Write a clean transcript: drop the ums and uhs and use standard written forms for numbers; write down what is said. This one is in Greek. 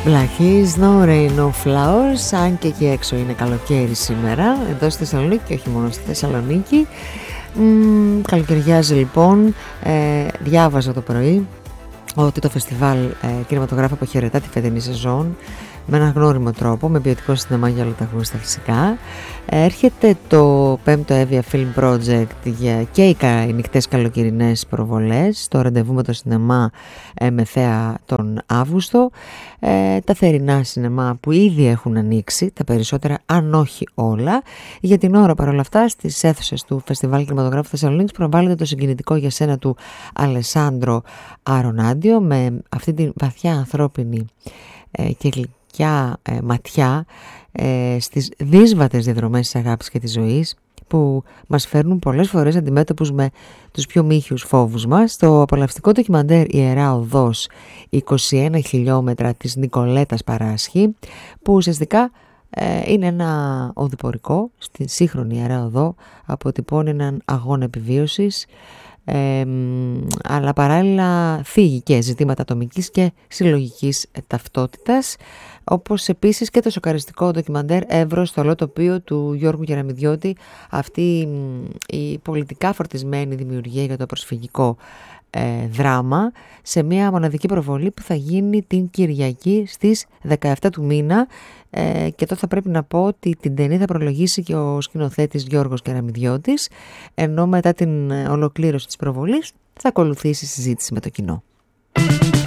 Black is no rain, no flowers. Αν και εκεί έξω είναι καλοκαίρι σήμερα, εδώ στη Θεσσαλονίκη και όχι μόνο στη Θεσσαλονίκη. Καλοκαιριάζει λοιπόν. Διάβαζα το πρωί ότι το φεστιβάλ κινηματογράφου αποχαιρετά τη φετινή σεζόν με ένα γνώριμο τρόπο, με ποιοτικό σινεμά για όλα τα γούστα φυσικά. Έρχεται το 5ο Evia Film Project και οι νυχτές καλοκαιρινές προβολές, το ραντεβού με το σινεμά με θέα τον Αύγουστο, τα θερινά σινεμά που ήδη έχουν ανοίξει, τα περισσότερα αν όχι όλα. Για την ώρα παρόλα αυτά στις αίθουσες του Φεστιβάλ Κινηματογράφου Θεσσαλονίκης προβάλλεται το συγκινητικό για σένα του Αλεσάντρο Αρονάντιο, με αυτή την βαθιά ανθρώπινη και γλυκιά ματιά στις δύσβατες διαδρομές της αγάπης και της ζωής, που μας φέρνουν πολλές φορές αντιμέτωπους με τους πιο μύχιους φόβους μας. Το απολαυστικό ντοκιμαντέρ «Ιερά Οδός, 21 χιλιόμετρα» της Νικολέτας Παράσχη, που ουσιαστικά είναι ένα οδηπορικό στη σύγχρονη Ιερά Οδό, αποτυπώνει έναν αγώνα επιβίωσης, αλλά παράλληλα θίγει και ζητήματα ατομικής και συλλογικής ταυτότητας, όπως επίσης και το σοκαριστικό ντοκιμαντέρ «Εύρος, το τοπίο» του Γιώργου Γεραμιδιώτη, αυτή η πολιτικά φορτισμένη δημιουργία για το προσφυγικό δράμα, σε μια μοναδική προβολή που θα γίνει την Κυριακή στις 17 του μήνα, και εδώ θα πρέπει να πω ότι την ταινία θα προλογίσει και ο σκηνοθέτης Γιώργος Γεραμιδιώτης, ενώ μετά την ολοκλήρωση της προβολής θα ακολουθήσει συζήτηση με το κοινό.